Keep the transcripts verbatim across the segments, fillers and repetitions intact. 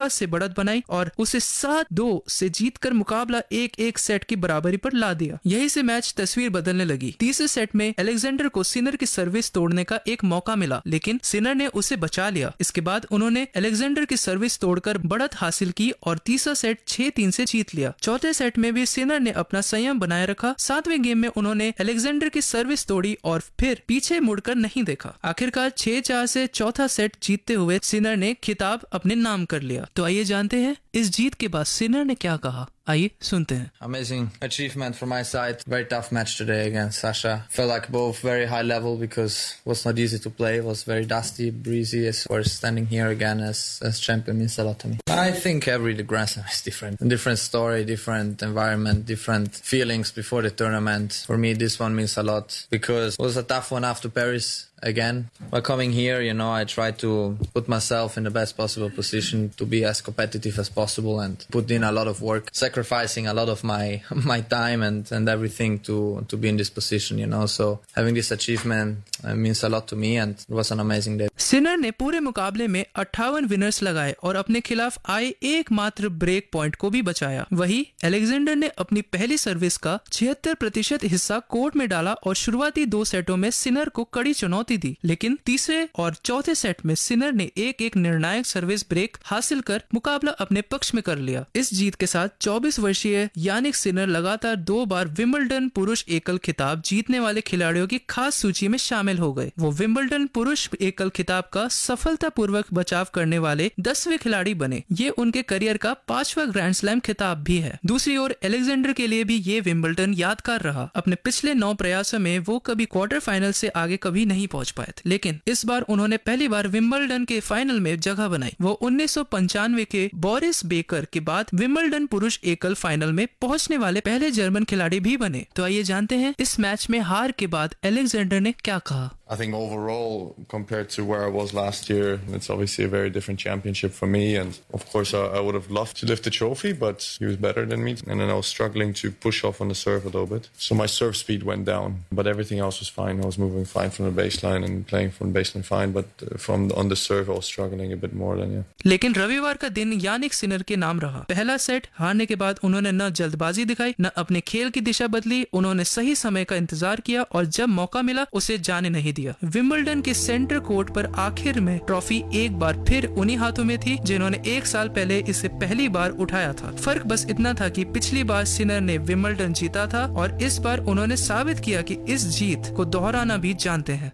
आवाज से बढ़त बनाई और उसे सात दो से जीतकर मुकाबला एक एक सेट की बराबरी पर ला दिया। यही से मैच तस्वीर बदलने लगी। तीसरे सेट में अलेक्जेंडर को सिनर की सर्विस तोड़ने का एक मौका मिला, लेकिन सिनर ने उसे बचा लिया। इसके बाद उन्होंने अलेक्जेंडर की सर्विस तोड़कर बढ़त हासिल की और तीसरा सेट छह तीन से जीत लिया। चौथे सेट में भी सिनर ने अपना संयम बनाए रखा। सातवें गेम में उन्होंने अलेक्जेंडर की सर्विस तोड़ी और फिर पीछे मुड़कर नहीं देखा। आखिरकार छह चार से चौथा सेट जीतते हुए सिनर ने खिताब अपने नाम कर लिया। तो आइए जानते हैं इस जीत के बाद सिनर ने क्या कहा। आइए सुनते हैं। Amazing achievement from my side. Very tough match today against Sasha. Felt like both very high level because it was not easy to play. It was very dusty, breezy. As we're standing here again as as champion means a lot to me. I think every Grand Slam is different. A different story, different environment, different feelings before the tournament. For me, this one means a lot because it was a tough one after Paris. Again, by coming here, you know, I try to put myself in the best possible position to be as competitive as possible and put in a lot of work, sacrificing a lot of my my time and and everything to to be in this position, you know. So having this achievement uh, means a lot to me and it was an amazing day. Sinner ने पूरे मुकाबले में अट्ठावन winners लगाए और अपने खिलाफ आए एकमात्र ब्रेक पॉइंट को भी बचाया। वही अलेक्जेंडर ने अपनी पहली सर्विस का छिहत्तर प्रतिशत हिस्सा कोर्ट में डाला और शुरुआती दो सेटों में सिनर को कड़ी चुनौती दी, लेकिन तीसरे और चौथे सेट में सिनर ने एक एक निर्णायक सर्विस ब्रेक हासिल कर मुकाबला अपने पक्ष में कर लिया। इस जीत के साथ चौबीस वर्षीय यानिक सिनर लगातार दो बार विंबलडन पुरुष एकल खिताब जीतने वाले खिलाड़ियों की खास सूची में शामिल हो गए। वो विंबलडन पुरुष एकल खिताब का सफलतापूर्वक बचाव करने वाले दसवें खिलाड़ी बने। ये उनके करियर का पांचवा ग्रैंड स्लैम खिताब भी है। दूसरी ओर अलेक्जेंडर के लिए भी ये विंबलडन यादगार रहा। अपने पिछले नौ प्रयासों में वो कभी क्वार्टर फाइनल से आगे कभी नहीं पहुंच पाए थे, लेकिन इस बार उन्होंने पहली बार विंबलडन के फाइनल में जगह बनाई। वो उन्नीस सौ पंचानवे के बोरिस बेकर के बाद विंबलडन पुरुष एकल फाइनल में पहुंचने वाले पहले जर्मन खिलाड़ी भी बने। तो आइए जानते हैं इस मैच में हार के बाद अलेक्जेंडर ने क्या कहा। I think overall, compared to where I was last year, it's obviously a very different championship for me. And of course, I, I would have loved to lift the trophy, but he was better than me. And then I was struggling to push off on the serve a little bit. So my serve speed went down, but everything else was fine. I was moving fine from the baseline and playing from the baseline fine. But from the, on the serve, I was struggling a bit more than yeah. लेकिन रविवार का दिन Jannik Sinner के नाम रहा। पहला set हारने के बाद उन्होंने न जल्दबाजी दिखाई, न अपने खेल की दिशा बदली। उन्होंने सही समय का इंतजार किया और जब मौका मिला उसे जाने नहीं दिया। विंबलडन के सेंटर कोर्ट पर आखिर में ट्रॉफी एक बार फिर उन्हीं हाथों में थी जिन्होंने एक साल पहले इसे पहली बार उठाया था। फर्क बस इतना था कि पिछली बार सिनर ने विंबलडन जीता था और इस बार उन्होंने साबित किया कि इस जीत को दोहराना भी जानते हैं।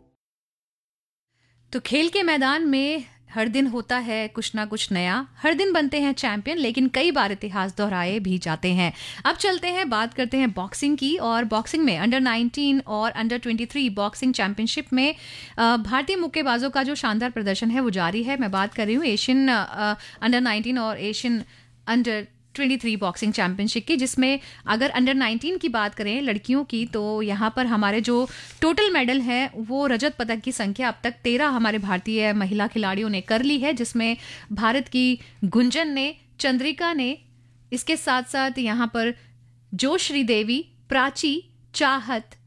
तो खेल के मैदान में हर दिन होता है कुछ ना कुछ नया, हर दिन बनते हैं चैंपियन, लेकिन कई बार इतिहास दोहराए भी जाते हैं। अब चलते हैं, बात करते हैं बॉक्सिंग की। और बॉक्सिंग में अंडर नाइनटीन और अंडर तेईस बॉक्सिंग चैंपियनशिप में भारतीय मुक्केबाजों का जो शानदार प्रदर्शन है वो जारी है। मैं बात कर रही हूँ एशियन अंडर नाइनटीन और एशियन अंडर तेईस बॉक्सिंग चैंपियनशिप की, जिसमें अगर अंडर नाइनटीन की बात करें लड़कियों की, तो यहाँ पर हमारे जो टोटल मेडल है वो रजत पदक की संख्या अब तक तेरह हमारे भारतीय महिला खिलाड़ियों ने कर ली है, जिसमें भारत की गुंजन ने, चंद्रिका ने, इसके साथ साथ यहाँ पर जोश्री देवी, प्राची, चाहत,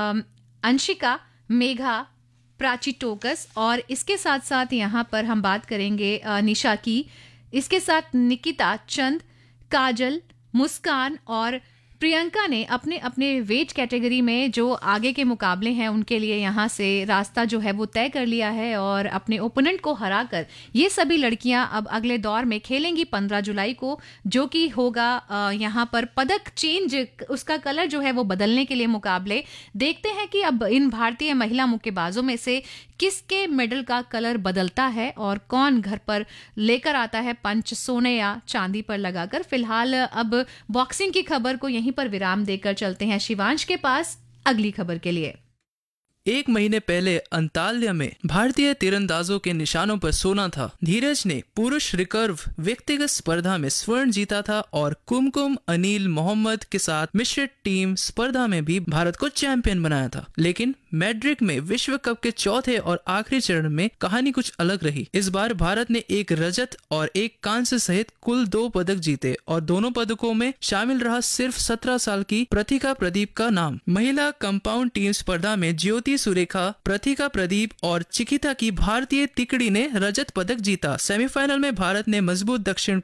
अंशिका, मेघा, प्राची टोकस और इसके साथ साथ यहाँ पर हम बात करेंगे निशा की, इसके साथ निकिता, चंद, काजल, मुस्कान और प्रियंका ने अपने अपने वेट कैटेगरी में जो आगे के मुकाबले हैं उनके लिए यहाँ से रास्ता जो है वो तय कर लिया है और अपने ओपोनेंट को हराकर ये सभी लड़कियां अब अगले दौर में खेलेंगी पंद्रह जुलाई को, जो कि होगा यहाँ पर पदक चेंज, उसका कलर जो है वो बदलने के लिए मुकाबले। देखते हैं कि अब इन भारतीय महिला मुक्केबाजों में से किसके मेडल का कलर बदलता है और कौन घर पर लेकर आता है पंच सोने या चांदी पर लगाकर। फिलहाल अब बॉक्सिंग की खबर को यहीं पर विराम देकर चलते हैं शिवांश के पास अगली खबर के लिए। एक महीने पहले अंताल्या में भारतीय तीरंदाजों के निशानों पर सोना था। धीरज ने पुरुष रिकर्व व्यक्तिगत स्पर्धा में स्वर्ण जीता था और कुमकुम अनिल मोहम्मद के साथ मिश्रित टीम स्पर्धा में भी भारत को चैंपियन बनाया था। लेकिन मैड्रिड में विश्व कप के चौथे और आखिरी चरण में कहानी कुछ अलग रही। इस बार भारत ने एक रजत और एक कांस्य सहित कुल दो पदक जीते और दोनों पदकों में शामिल रहा सिर्फ सत्रह साल की प्रतिका प्रदीप का नाम। महिला कंपाउंड टीम स्पर्धा में ज्योति सुरेखा, प्रतिका प्रदीप और चिकिता की भारतीय तिकड़ी ने रजत पदक जीता। सेमीफाइनल में भारत ने मजबूत दक्षिण